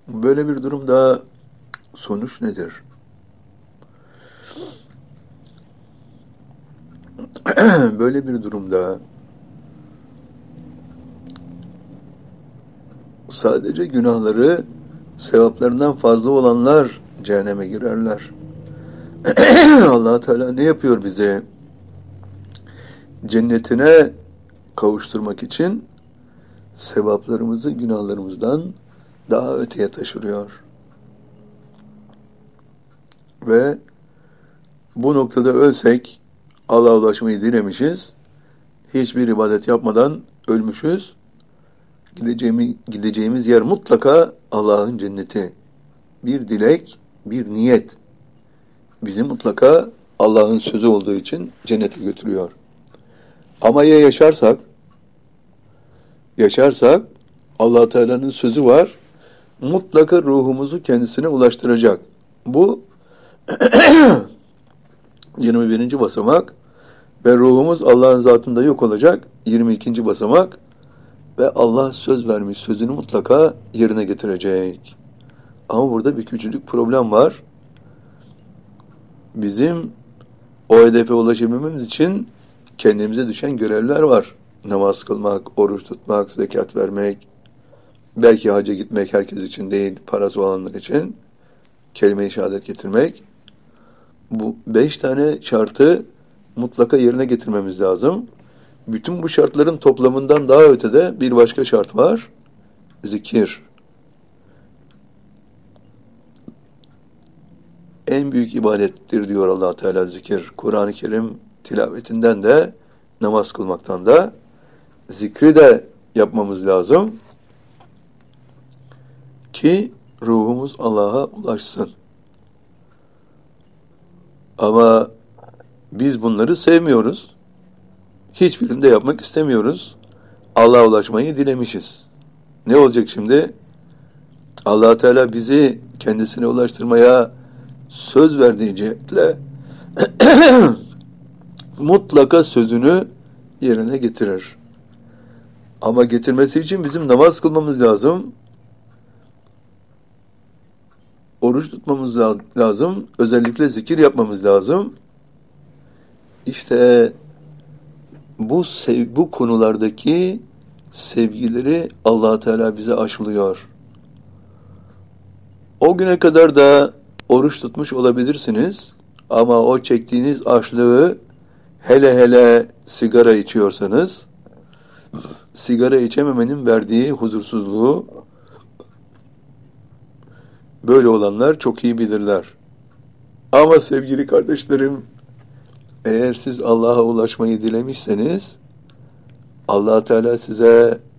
Böyle bir durumda sonuç nedir? Böyle bir durumda sadece günahları sevaplarından fazla olanlar cehenneme girerler. Allah Teala ne yapıyor bize? Cennetine kavuşturmak için sevaplarımızı günahlarımızdan daha öteye taşırıyor. Ve bu noktada ölsek Allah'a ulaşmayı dilemişiz. Hiçbir ibadet yapmadan ölmüşüz. Gideceğimiz yer mutlaka Allah'ın cenneti. Bir dilek, bir niyet bizi mutlaka Allah'ın sözü olduğu için cennete götürüyor. Ama ya yaşarsak Allah Teala'nın sözü var. Mutlaka ruhumuzu kendisine ulaştıracak. Bu 21. basamak ve ruhumuz Allah'ın zatında yok olacak. 22. basamak ve Allah söz vermiş, sözünü mutlaka yerine getirecek. Ama burada bir küçücük problem var. Bizim o hedefe ulaşabilmemiz için kendimize düşen görevler var. Namaz kılmak, oruç tutmak, zekat vermek, belki hacca gitmek herkes için değil, parası olanlar için kelime-i şehadet getirmek. Bu 5 tane şartı mutlaka yerine getirmemiz lazım. Bütün bu şartların toplamından daha ötede bir başka şart var. Zikir. En büyük ibadettir diyor Allah Teala zikir. Kur'an-ı Kerim tilavetinden de namaz kılmaktan da zikri de yapmamız lazım ki ruhumuz Allah'a ulaşsın. Ama biz bunları sevmiyoruz. Hiçbirini de yapmak istemiyoruz. Allah'a ulaşmayı dilemişiz. Ne olacak şimdi? Allah Teala bizi kendisine ulaştırmaya söz verdiği cihetle mutlaka sözünü yerine getirir. Ama getirmesi için bizim namaz kılmamız lazım. Oruç tutmamız lazım. Özellikle zikir yapmamız lazım. İşte bu konulardaki sevgileri Allah Teala bize aşılıyor. O güne kadar da oruç tutmuş olabilirsiniz ama o çektiğiniz açlığı hele sigara içiyorsanız sigara içememenin verdiği huzursuzluğu böyle olanlar çok iyi bilirler. Ama sevgili kardeşlerim, eğer siz Allah'a ulaşmayı dilemişseniz Allah Teala size